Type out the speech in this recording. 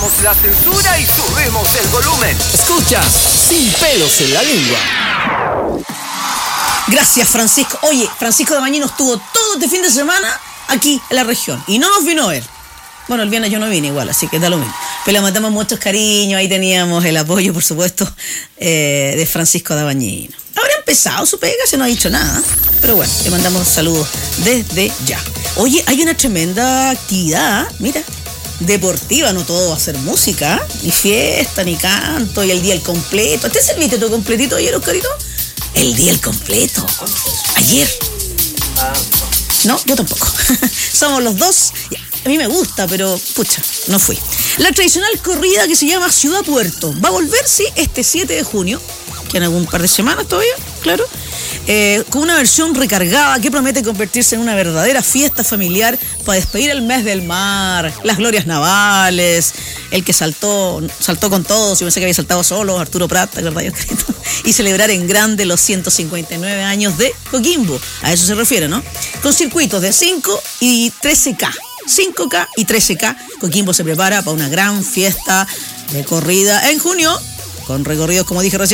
La censura y subimos el volumen. Escuchas Sin Pelos en la Lengua. Gracias, Francisco. Oye, Francisco Dabañino estuvo todo este fin de semana aquí en la región y no nos vino a ver. Bueno, el viernes yo no vine igual, así que da lo mismo. Pero le mandamos muchos cariños, ahí teníamos el apoyo, por supuesto, de Francisco Dabañino. Habrá empezado su pega, se no ha dicho nada, pero bueno, le mandamos saludos desde ya. Oye, hay una tremenda actividad, mira, deportiva, no todo va a ser música, ni fiesta, ni canto, y el día el completo. ¿Te serviste tu completito ayer, Oscarito? El día el completo. Ayer. No, yo tampoco. Somos los dos. A mí me gusta, pero pucha, no fui. La tradicional corrida que se llama Ciudad Puerto va a volver, sí, este 7 de junio, que en algún par de semanas todavía, claro, con una versión recargada que promete convertirse en una verdadera fiesta familiar para despedir el mes del mar, las glorias navales, el que saltó con todos, yo pensé que había saltado solo, Arturo Prat, ¿verdad? Y celebrar en grande los 159 años de Coquimbo, a eso se refiere, ¿no? Con circuitos de 5 y 13K. 5K y 13K, Coquimbo se prepara para una gran fiesta de corrida en junio, con recorridos, como dije recién,